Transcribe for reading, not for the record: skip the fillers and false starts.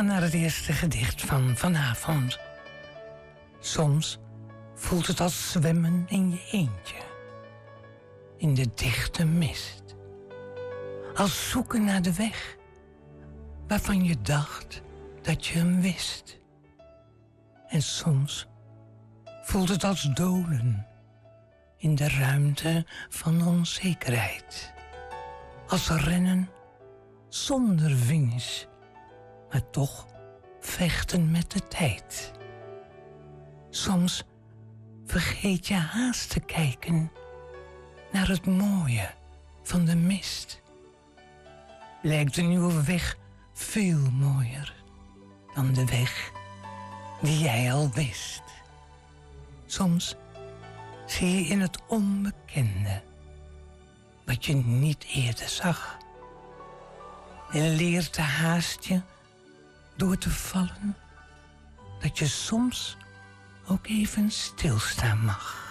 gaan naar het eerste gedicht van vanavond. Soms voelt het als zwemmen in je eentje. In de dichte mist. Als zoeken naar de weg waarvan je dacht dat je hem wist. En soms voelt het als dolen in de ruimte van onzekerheid. Als rennen zonder finish, maar toch vechten met de tijd. Soms vergeet je haast te kijken naar het mooie van de mist. Lijkt de nieuwe weg veel mooier dan de weg die jij al wist. Soms zie je in het onbekende wat je niet eerder zag. En leert de haast je door te vallen dat je soms ook even stilstaan mag.